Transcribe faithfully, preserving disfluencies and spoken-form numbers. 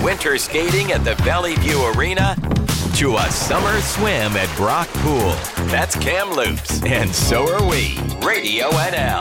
winter skating at the Valley View Arena to a summer swim at Brock Pool. That's Kamloops, and so are we. Radio N L.